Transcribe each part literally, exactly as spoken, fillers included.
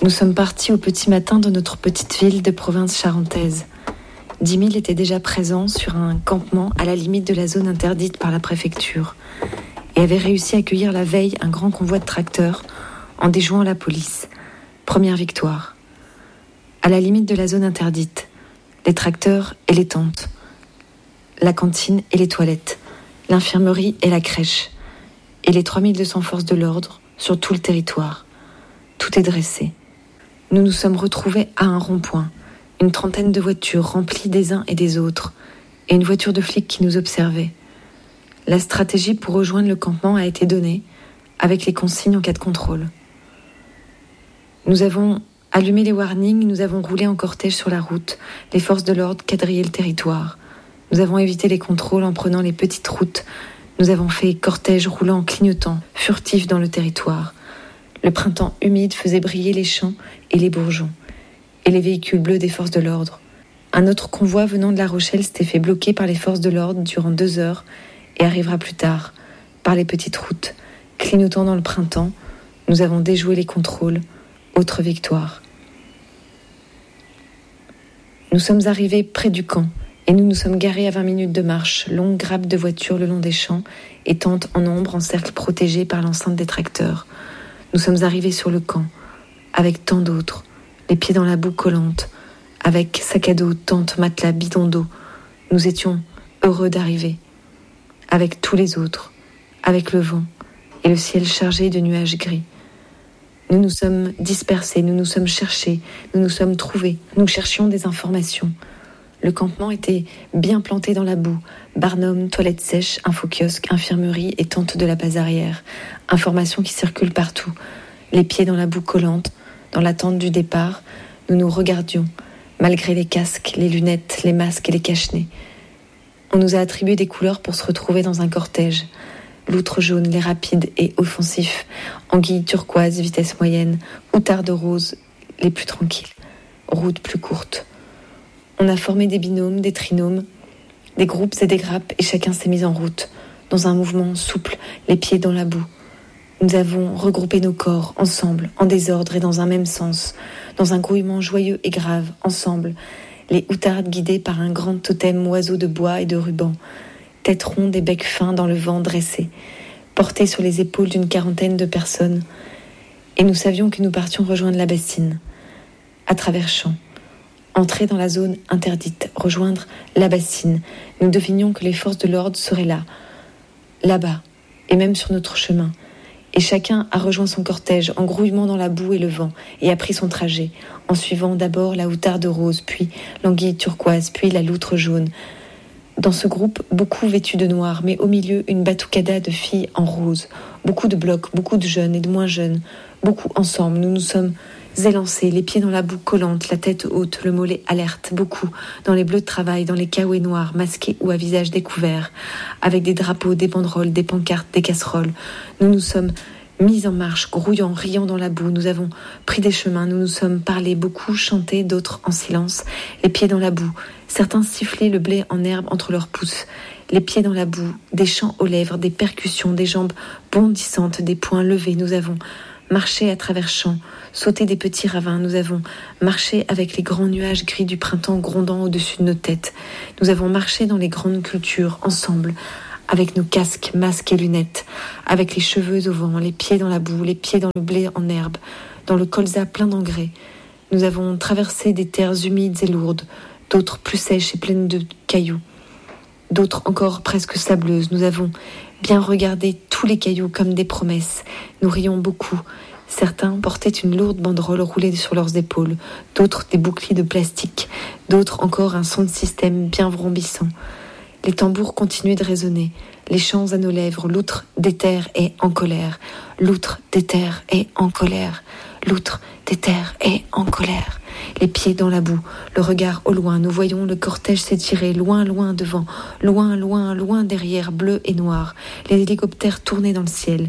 Nous sommes partis au petit matin de notre petite ville de province charentaise. Dix mille étaient déjà présents sur un campement à la limite de la zone interdite par la préfecture et avaient réussi à accueillir la veille un grand convoi de tracteurs en déjouant la police. Première victoire. À la limite de la zone interdite, les tracteurs et les tentes, la cantine et les toilettes, l'infirmerie et la crèche, et les trois mille deux cents forces de l'ordre sur tout le territoire. Tout est dressé. Nous nous sommes retrouvés à un rond-point, une trentaine de voitures remplies des uns et des autres, et une voiture de flic qui nous observait. La stratégie pour rejoindre le campement a été donnée, avec les consignes en cas de contrôle. Nous avons allumé les warnings, nous avons roulé en cortège sur la route, les forces de l'ordre quadrillaient le territoire. Nous avons évité les contrôles en prenant les petites routes, nous avons fait cortège roulant en clignotant, furtif dans le territoire. Le printemps humide faisait briller les champs et les bourgeons, et les véhicules bleus des forces de l'ordre. Un autre convoi venant de La Rochelle s'était fait bloquer par les forces de l'ordre durant deux heures et arrivera plus tard, par les petites routes. Clignotant dans le printemps, nous avons déjoué les contrôles. Autre victoire. Nous sommes arrivés près du camp et nous nous sommes garés à vingt minutes de marche, longue grappe de voitures le long des champs et tentes en ombre en cercle protégé par l'enceinte des tracteurs. Nous sommes arrivés sur le camp, avec tant d'autres, les pieds dans la boue collante, avec sac à dos, tente, matelas, bidon d'eau. Nous étions heureux d'arriver, avec tous les autres, avec le vent et le ciel chargé de nuages gris. Nous nous sommes dispersés, nous nous sommes cherchés, nous nous sommes trouvés, nous cherchions des informations. Le campement était bien planté dans la boue. Barnum, toilettes sèches, infokiosque, infirmerie et tente de la base arrière. Informations qui circulent partout. Les pieds dans la boue collante, dans l'attente du départ, nous nous regardions, malgré les casques, les lunettes, les masques et les cache-nez. On nous a attribué des couleurs pour se retrouver dans un cortège. Loutre jaune, les rapides et offensifs, anguilles turquoise, vitesse moyenne, outardes roses, les plus tranquilles, routes plus courtes. On a formé des binômes, des trinômes, des groupes et des grappes, et chacun s'est mis en route, dans un mouvement souple, les pieds dans la boue. Nous avons regroupé nos corps, ensemble, en désordre et dans un même sens, dans un grouillement joyeux et grave, ensemble, les outardes guidées par un grand totem oiseau de bois et de ruban, tête ronde et bec fin dans le vent dressé, portés sur les épaules d'une quarantaine de personnes. Et nous savions que nous partions rejoindre la bassine, à travers champs. Entrer dans la zone interdite, rejoindre la bassine. Nous devinions que les forces de l'ordre seraient là, là-bas, et même sur notre chemin. Et chacun a rejoint son cortège en grouillement dans la boue et le vent, et a pris son trajet, en suivant d'abord la outarde rose, puis l'anguille turquoise, puis la loutre jaune. Dans ce groupe, beaucoup vêtus de noir, mais au milieu, une batucada de filles en rose. Beaucoup de blocs, beaucoup de jeunes et de moins jeunes. Beaucoup ensemble, nous nous sommes élancés, les pieds dans la boue collante, la tête haute, le mollet alerte. Beaucoup, dans les bleus de travail, dans les caouets noirs, masqués ou à visage découvert, avec des drapeaux, des banderoles, des pancartes, des casseroles. Nous nous sommes mis en marche, grouillant, riant dans la boue. Nous avons pris des chemins, nous nous sommes parlé, beaucoup chanté, d'autres en silence, les pieds dans la boue. Certains sifflaient le blé en herbe entre leurs pouces, les pieds dans la boue, des chants aux lèvres, des percussions, des jambes bondissantes, des poings levés. Nous avons marché à travers champs, sauté des petits ravins. Nous avons marché avec les grands nuages gris du printemps grondant au-dessus de nos têtes. Nous avons marché dans les grandes cultures, ensemble, avec nos casques, masques et lunettes, avec les cheveux au vent, les pieds dans la boue, les pieds dans le blé en herbe, dans le colza plein d'engrais. Nous avons traversé des terres humides et lourdes, d'autres plus sèches et pleines de cailloux, d'autres encore presque sableuses. Nous avons bien regardé tous les cailloux comme des promesses. Nous rions beaucoup. Certains portaient une lourde banderole roulée sur leurs épaules, d'autres des boucliers de plastique, d'autres encore un son de système bien vrombissant. Les tambours continuaient de résonner, les chants à nos lèvres. L'outre déterre et en colère, l'outre déterre et en colère, l'outre déterre et en colère. Les pieds dans la boue, le regard au loin, nous voyons le cortège s'étirer, loin, loin devant, loin, loin, loin derrière, bleu et noir. Les hélicoptères tournaient dans le ciel.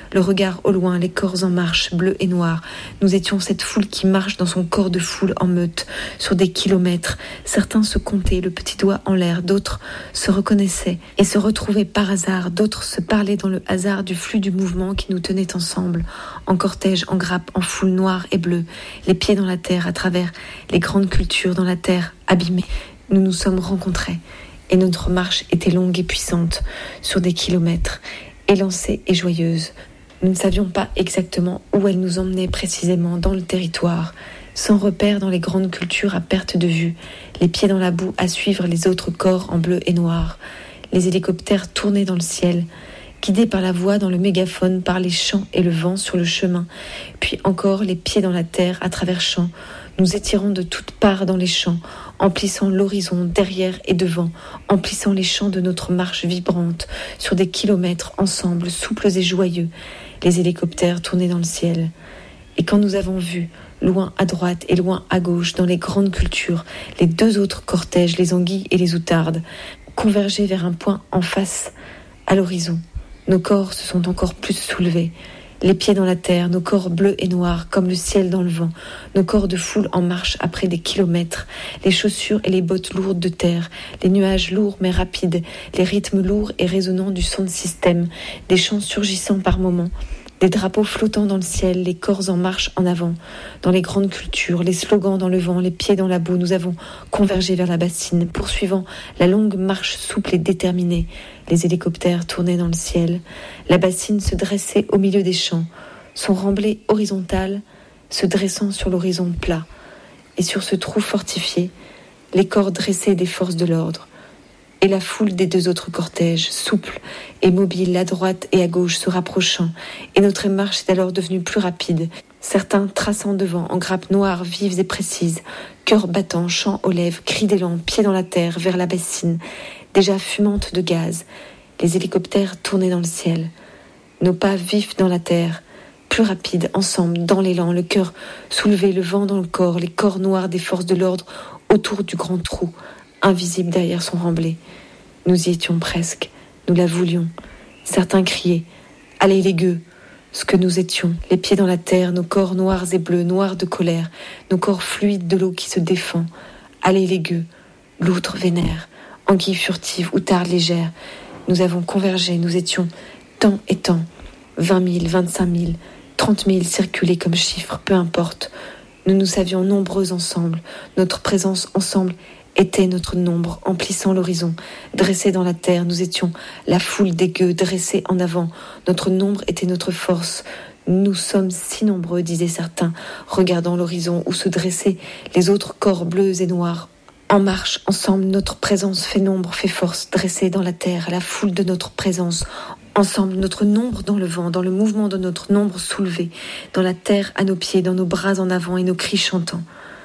le regard au loin, les corps en marche, bleus et noirs. Nous étions cette foule qui marche dans son corps de foule en meute, sur des kilomètres. Certains se comptaient, le petit doigt en l'air, d'autres se reconnaissaient et se retrouvaient par hasard, d'autres se parlaient dans le hasard du flux du mouvement qui nous tenait ensemble, en cortège, en grappe, en foule noire et bleue, les pieds dans la terre, à travers les grandes cultures, dans la terre abîmée. Nous nous sommes rencontrés. Et notre marche était longue et puissante, sur des kilomètres, élancée et joyeuse. Nous ne savions pas exactement où elle nous emmenait précisément dans le territoire, sans repère dans les grandes cultures à perte de vue, les pieds dans la boue à suivre les autres corps en bleu et noir. Les hélicoptères tournaient dans le ciel, guidés par la voix dans le mégaphone, par les chants et le vent sur le chemin, puis encore les pieds dans la terre à travers champs, nous étirant de toutes parts dans les champs, emplissant l'horizon derrière et devant, emplissant les champs de notre marche vibrante, sur des kilomètres ensemble, souples et joyeux. Les hélicoptères tournaient dans le ciel. Et quand nous avons vu, loin à droite et loin à gauche, dans les grandes cultures, les deux autres cortèges, les anguilles et les outardes, converger vers un point en face, à l'horizon, nos corps se sont encore plus soulevés. Les pieds dans la terre, nos corps bleus et noirs comme le ciel dans le vent, nos corps de foule en marche après des kilomètres, les chaussures et les bottes lourdes de terre, les nuages lourds mais rapides, les rythmes lourds et résonnants du son de système, des chants surgissant par moments, des drapeaux flottant dans le ciel, les corps en marche en avant, dans les grandes cultures, les slogans dans le vent, les pieds dans la boue, nous avons convergé vers la bassine, poursuivant la longue marche souple et déterminée. Les hélicoptères tournaient dans le ciel, la bassine se dressait au milieu des champs, son remblai horizontal se dressant sur l'horizon plat, et sur ce trou fortifié, les corps dressés des forces de l'ordre, et la foule des deux autres cortèges, souple et mobile à droite et à gauche se rapprochant, et notre marche est alors devenue plus rapide, certains traçant devant en grappes noires vives et précises, cœurs battants, chants aux lèvres, cris d'élan, pieds dans la terre, vers la bassine, déjà fumante de gaz. Les hélicoptères tournaient dans le ciel, nos pas vifs dans la terre, plus rapides, ensemble, dans l'élan, le cœur soulevé, le vent dans le corps, les corps noirs des forces de l'ordre autour du grand trou, invisible derrière son remblai. Nous y étions presque, nous la voulions. Certains criaient « Allez les gueux !» Ce que nous étions, les pieds dans la terre, nos corps noirs et bleus, noirs de colère, nos corps fluides de l'eau qui se défend. « Allez les gueux !» Loutre vénère, anguille furtive, outarde légère. Nous avons convergé, nous étions tant et tant, vingt mille, vingt-cinq mille, trente mille circulés comme chiffres, peu importe. Nous nous savions nombreux ensemble, notre présence ensemble était notre nombre, emplissant l'horizon. Dressés dans la terre, nous étions la foule des gueux, dressés en avant. Notre nombre était notre force. Nous sommes si nombreux, disaient certains, regardant l'horizon où se dressaient les autres corps bleus et noirs. En marche, ensemble, notre présence fait nombre, fait force, dressés dans la terre, la foule de notre présence. Ensemble, notre nombre dans le vent, dans le mouvement de notre nombre soulevé, dans la terre à nos pieds, dans nos bras en avant et nos cris chantants.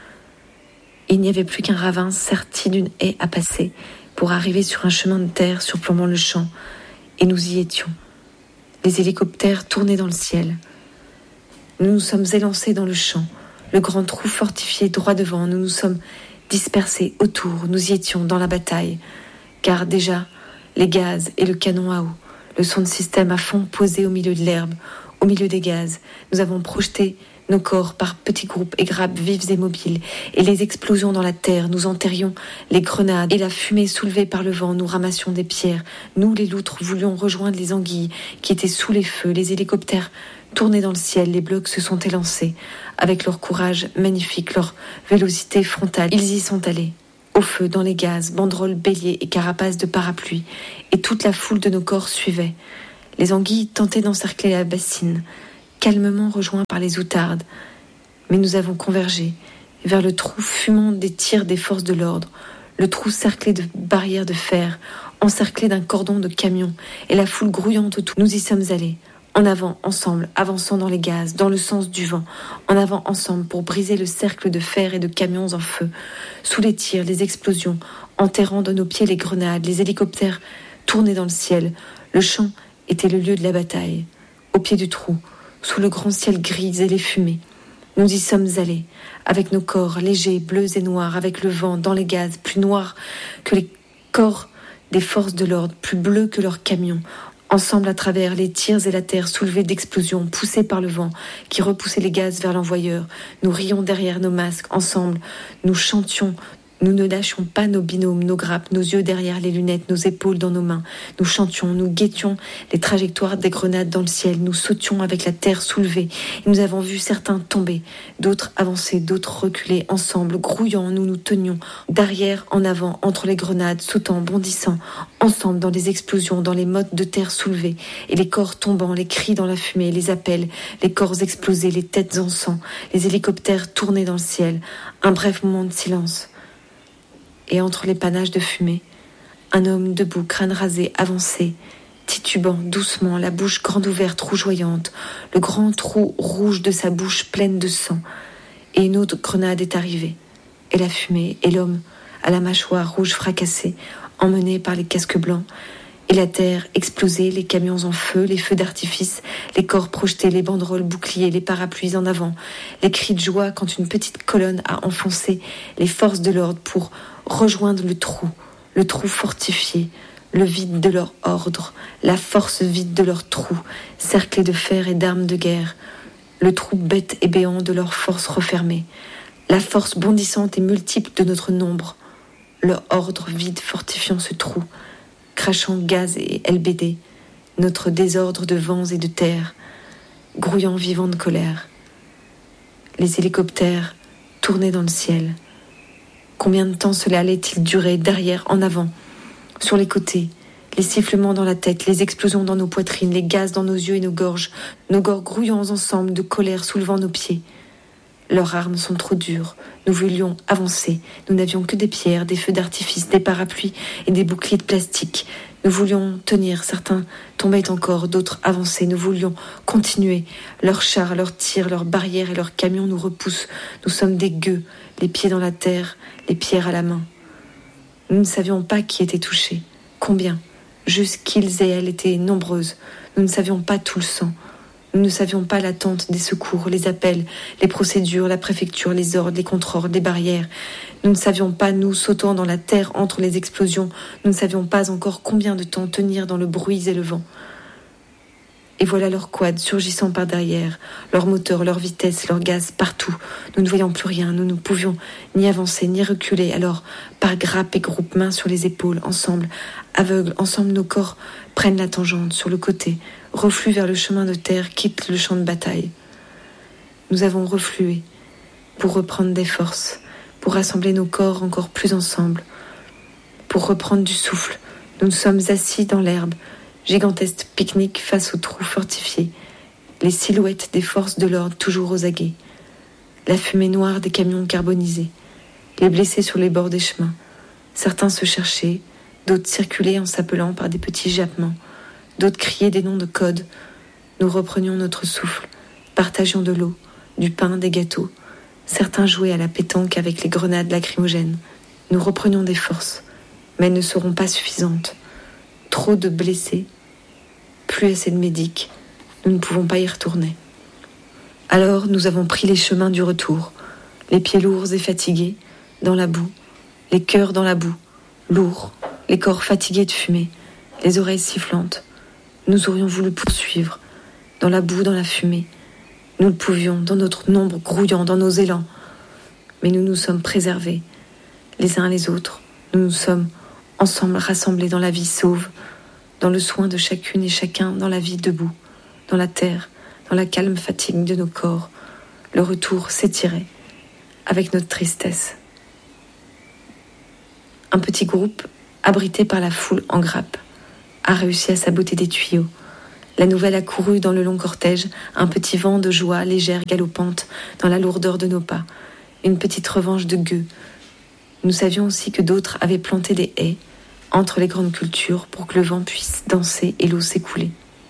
Il n'y avait plus qu'un ravin serti d'une haie à passer pour arriver sur un chemin de terre surplombant le champ, et nous y étions. Les hélicoptères tournaient dans le ciel. Nous nous sommes élancés dans le champ, le grand trou fortifié droit devant, nous nous sommes dispersés autour, nous y étions dans la bataille, car déjà, les gaz et le canon à eau, le son de système à fond posé au milieu de l'herbe, au milieu des gaz, nous avons projeté nos corps par petits groupes et grappes vives et mobiles, et les explosions dans la terre, nous enterrions les grenades, et la fumée soulevée par le vent, nous ramassions des pierres. Nous, les loutres, voulions rejoindre les anguilles qui étaient sous les feux, les hélicoptères tournaient dans le ciel, les blocs se sont élancés, avec leur courage magnifique, leur vélocité frontale, ils y sont allés. Au feu, dans les gaz, banderoles, béliers et carapaces de parapluies, et toute la foule de nos corps suivait. Les anguilles tentaient d'encercler la bassine, calmement rejoints par les outardes. Mais nous avons convergé vers le trou fumant des tirs des forces de l'ordre, le trou cerclé de barrières de fer, encerclé d'un cordon de camions, et la foule grouillante autour. Nous y sommes allés, en avant, ensemble, avançant dans les gaz, dans le sens du vent, en avant, ensemble, pour briser le cercle de fer et de camions en feu, sous les tirs, les explosions, enterrant de nos pieds les grenades, les hélicoptères tournaient dans le ciel. Le champ était le lieu de la bataille, au pied du trou, sous le grand ciel gris et les fumées. Nous y sommes allés, avec nos corps légers, bleus et noirs, avec le vent, dans les gaz, plus noirs que les corps des forces de l'ordre, plus bleus que leurs camions, Ensemble à travers les tirs et la terre soulevée d'explosions, poussés par le vent, qui repoussait les gaz vers l'envoyeur. Nous rions derrière nos masques, ensemble. Nous chantions. Nous ne lâchions pas nos binômes, nos grappes, nos yeux derrière les lunettes, nos épaules dans nos mains. Nous chantions, nous guettions les trajectoires des grenades dans le ciel. Nous sautions avec la terre soulevée. Et nous avons vu certains tomber, d'autres avancer, d'autres reculer. Ensemble, grouillant, nous nous tenions d'arrière en avant, entre les grenades, sautant, bondissant. Ensemble, dans les explosions, dans les mottes de terre soulevées. Et les corps tombant, les cris dans la fumée, les appels, les corps explosés, les têtes en sang, les hélicoptères tournés dans le ciel. Un bref moment de silence. Et entre les panaches de fumée, un homme debout, crâne rasé, avancé, titubant doucement, la bouche grande ouverte, rougeoyante, le grand trou rouge de sa bouche pleine de sang. Et une autre grenade est arrivée. Et la fumée, et l'homme, à la mâchoire rouge fracassée, emmené par les casques blancs, et la terre explosée, les camions en feu, les feux d'artifice, les corps projetés, les banderoles boucliers, les parapluies en avant, les cris de joie quand une petite colonne a enfoncé les forces de l'ordre pour rejoindre le trou, le trou fortifié, le vide de leur ordre, la force vide de leur trou, cerclé de fer et d'armes de guerre, le trou bête et béant de leur force refermée, la force bondissante et multiple de notre nombre, le ordre vide fortifiant ce trou, crachant gaz et L B D, notre désordre de vents et de terre, grouillant vivant de colère. Les hélicoptères tournaient dans le ciel. Combien de temps cela allait-il durer, derrière, en avant, sur les côtés, les sifflements dans la tête, les explosions dans nos poitrines, les gaz dans nos yeux et nos gorges, nos gorges grouillant ensemble de colère soulevant nos pieds. Leurs armes sont trop dures, nous voulions avancer, nous n'avions que des pierres, des feux d'artifice, des parapluies et des boucliers de plastique. Nous voulions tenir, certains tombaient encore, d'autres avançaient, nous voulions continuer. Leurs chars, leurs tirs, leurs barrières et leurs camions nous repoussent. Nous sommes des gueux, les pieds dans la terre, les pierres à la main. Nous ne savions pas qui était touché, combien, juste qu'ils et elles étaient nombreuses. Nous ne savions pas tout le sang. Nous ne savions pas l'attente des secours, les appels, les procédures, la préfecture, les ordres, les contre-ordres, les barrières. Nous ne savions pas, nous, sautant dans la terre entre les explosions, nous ne savions pas encore combien de temps tenir dans le bruit et le vent. Et voilà leurs quads surgissant par derrière, leurs moteurs, leur vitesse, leur gaz, partout. Nous ne voyions plus rien, nous ne pouvions ni avancer, ni reculer. Alors, par grappes et groupes, mains sur les épaules, ensemble, aveugles, ensemble nos corps prennent la tangente, sur le côté, refluent vers le chemin de terre, quittent le champ de bataille. Nous avons reflué pour reprendre des forces, pour rassembler nos corps encore plus ensemble, pour reprendre du souffle. Nous nous sommes assis dans l'herbe, gigantesque pique-nique face au trou fortifié, les silhouettes des forces de l'ordre toujours aux aguets, la fumée noire des camions carbonisés, les blessés sur les bords des chemins. Certains se cherchaient, d'autres circulaient en s'appelant par des petits jappements, d'autres criaient des noms de code. Nous reprenions notre souffle, partagions de l'eau, du pain, des gâteaux. Certains jouaient à la pétanque avec les grenades lacrymogènes. Nous reprenions des forces, mais elles ne seront pas suffisantes. Trop de blessés, plus assez de médics, nous ne pouvons pas y retourner. Alors nous avons pris les chemins du retour, les pieds lourds et fatigués, dans la boue, les cœurs dans la boue, lourds, les corps fatigués de fumée, les oreilles sifflantes. Nous aurions voulu poursuivre, dans la boue, dans la fumée. Nous le pouvions, dans notre nombre grouillant, dans nos élans. Mais nous nous sommes préservés, les uns les autres. Nous nous sommes ensemble rassemblés dans la vie sauve, dans le soin de chacune et chacun, dans la vie debout, dans la terre, dans la calme fatigue de nos corps. Le retour s'étirait, avec notre tristesse. Un petit groupe, abrité par la foule en grappe, a réussi à saboter des tuyaux. La nouvelle a couru dans le long cortège, un petit vent de joie légère galopante dans la lourdeur de nos pas, une petite revanche de gueux. Nous savions aussi que d'autres avaient planté des haies entre les grandes cultures pour que le vent puisse danser et l'eau s'écouler.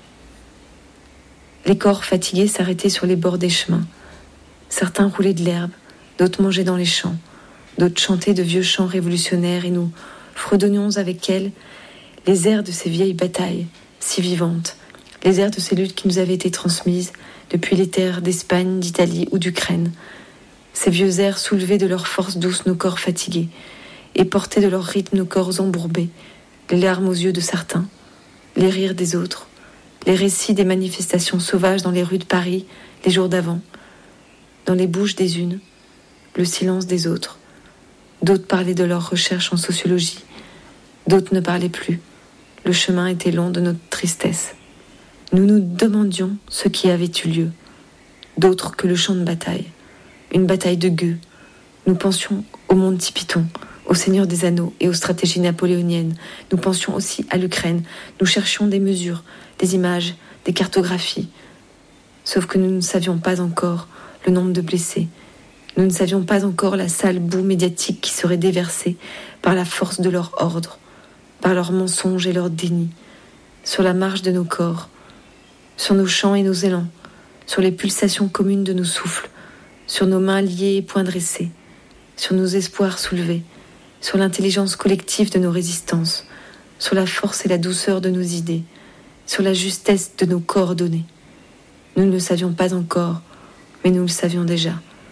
Les corps fatigués s'arrêtaient sur les bords des chemins. Certains roulaient de l'herbe, d'autres mangeaient dans les champs, d'autres chantaient de vieux chants révolutionnaires et nous fredonnions avec elles les airs de ces vieilles batailles, si vivantes, les airs de ces luttes qui nous avaient été transmises depuis les terres d'Espagne, d'Italie ou d'Ukraine. Ces vieux airs soulevaient de leur force douce nos corps fatigués et portaient de leur rythme nos corps embourbés, les larmes aux yeux de certains, les rires des autres, les récits des manifestations sauvages dans les rues de Paris les jours d'avant, dans les bouches des unes, le silence des autres. D'autres parlaient de leurs recherches en sociologie, d'autres ne parlaient plus. Le chemin était long de notre tristesse. Nous nous demandions ce qui avait eu lieu, d'autres que le champ de bataille, une bataille de gueux. Nous pensions au Monty Python, au Seigneur des Anneaux et aux stratégies napoléoniennes. Nous pensions aussi à l'Ukraine. Nous cherchions des mesures, des images, des cartographies. Sauf que nous ne savions pas encore le nombre de blessés. Nous ne savions pas encore la sale boue médiatique qui serait déversée par la force de leur ordre, par leurs mensonges et leur déni, sur la marche de nos corps, sur nos chants et nos élans, sur les pulsations communes de nos souffles, sur nos mains liées et poings dressés, sur nos espoirs soulevés, sur l'intelligence collective de nos résistances, sur la force et la douceur de nos idées, sur la justesse de nos coordonnées. Nous ne le savions pas encore, mais nous le savions déjà.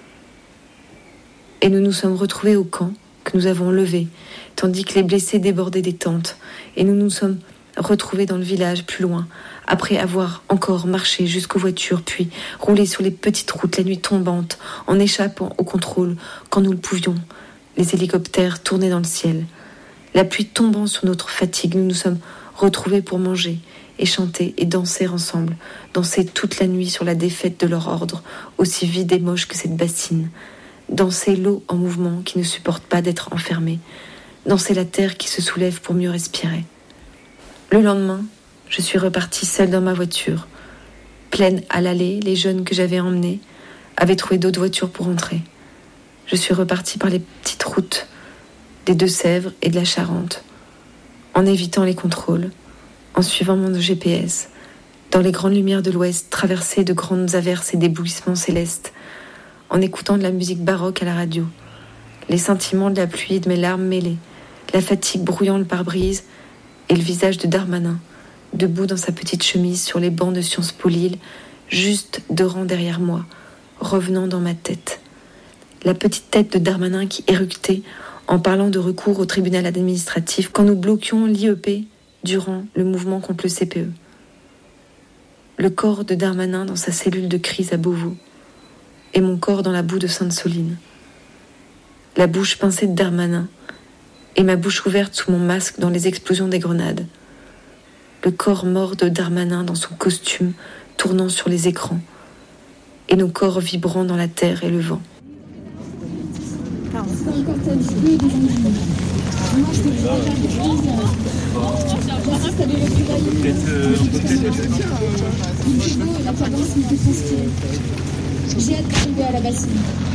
Et nous nous sommes retrouvés au camp que nous avons levé, tandis que les blessés débordaient des tentes, et nous nous sommes retrouvés dans le village plus loin, après avoir encore marché jusqu'aux voitures, puis roulé sur les petites routes la nuit tombante, en échappant au contrôle quand nous le pouvions. Les hélicoptères tournaient dans le ciel. La pluie tombant sur notre fatigue, nous nous sommes retrouvés pour manger et chanter et danser ensemble, danser toute la nuit sur la défaite de leur ordre, aussi vide et moche que cette bassine, danser l'eau en mouvement qui ne supporte pas d'être enfermée, danser la terre qui se soulève pour mieux respirer. Le lendemain, je suis repartie seule dans ma voiture. Pleine à l'allée, les jeunes que j'avais emmenés avaient trouvé d'autres voitures pour rentrer. Je suis repartie par les petites routes des Deux-Sèvres et de la Charente, en évitant les contrôles, en suivant mon G P S, dans les grandes lumières de l'Ouest, traversées de grandes averses et d'éblouissements célestes, en écoutant de la musique baroque à la radio, les sentiments de la pluie et de mes larmes mêlées, la fatigue brouillant le pare-brise et le visage de Darmanin, debout dans sa petite chemise sur les bancs de Sciences Po Lille, juste deux rangs derrière moi, revenant dans ma tête. La petite tête de Darmanin qui éructait en parlant de recours au tribunal administratif quand nous bloquions l'I E P durant le mouvement contre le C P E. Le corps de Darmanin dans sa cellule de crise à Beauvau et mon corps dans la boue de Sainte-Soline. La bouche pincée de Darmanin et ma bouche ouverte sous mon masque dans les explosions des grenades. Le corps mort de Darmanin dans son costume tournant sur les écrans et nos corps vibrant dans la terre et le vent. J'ai hâte d'arriver à la bassine.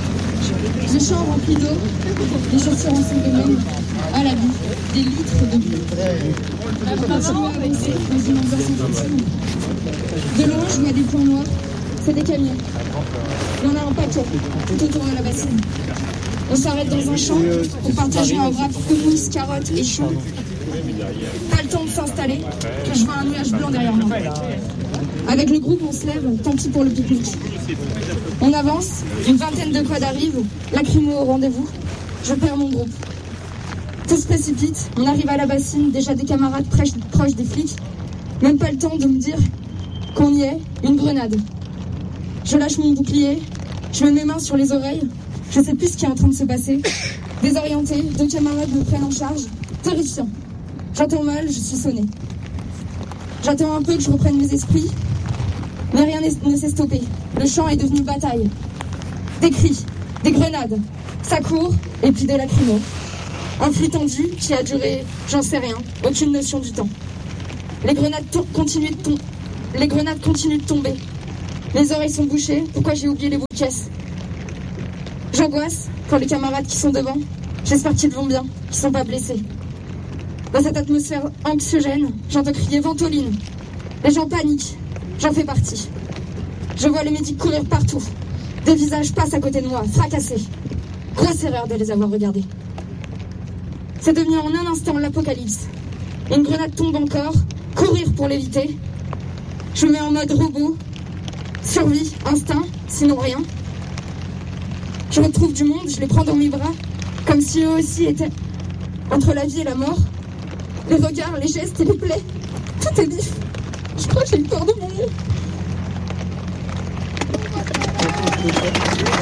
Le champ rempli d'eau, les chaussures en sont de même, à la boue, des litres de boue. Continuons à avancer dans une ambiance infantile. De loin, je vois des points noirs, c'est des camions. Il y en a un paquet, tout autour de la bassine. On s'arrête dans un champ pour partager un wrap hummus, carottes et choux. Pas le temps de s'installer, que je vois un nuage blanc derrière moi. Avec le groupe, on se lève, tant pis pour le pique-nique. On avance, une vingtaine de quads arrivent, lacrymo au rendez-vous, je perds mon groupe. Tout se précipite, on arrive à la bassine, déjà des camarades proches, proches des flics. Même pas le temps de me dire qu'on y est, une grenade. Je lâche mon bouclier, je mets mes mains sur les oreilles, je sais plus ce qui est en train de se passer. Désorienté, deux camarades me prennent en charge, terrifiant. J'entends mal, je suis sonnée. J'attends un peu que je reprenne mes esprits, mais rien ne s'est stoppé. Le champ est devenu bataille. Des cris, des grenades, ça court, et puis des lacrymos. Un flux tendu qui a duré, j'en sais rien, aucune notion du temps. Les grenades, to- continuent, de tom- les grenades continuent de tomber. Mes oreilles sont bouchées, pourquoi j'ai oublié les bouts de caisse? J'angoisse pour les camarades qui sont devant. J'espère qu'ils vont bien, qu'ils sont pas blessés. Dans cette atmosphère anxiogène, j'entends crier Ventoline. Les gens paniquent, j'en fais partie. Je vois les médics courir partout. Des visages passent à côté de moi, fracassés. Grosse erreur de les avoir regardés. C'est devenu en un instant l'apocalypse. Une grenade tombe encore, courir pour l'éviter. Je me mets en mode robot. Survie, instinct, sinon rien. Je retrouve du monde, je les prends dans mes bras, comme si eux aussi étaient entre la vie et la mort. Les regards, les gestes et les plaies, tout est vif. Je crois que j'ai le corps de mon